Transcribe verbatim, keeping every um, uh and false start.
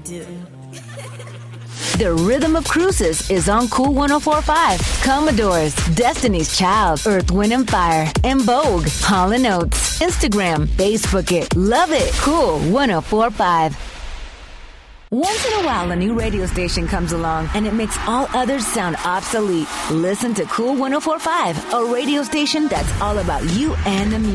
do. The Rhythm of Cruises is on Cool one oh four point five. Commodores, Destiny's Child, Earth, Wind and Fire, En Vogue, Hall and Oates, Instagram, Facebook it, love it. Cool one oh four point five. Once in a while, a new radio station comes along and it makes all others sound obsolete. Listen to Cool one oh four point five, a radio station that's all about you and the music.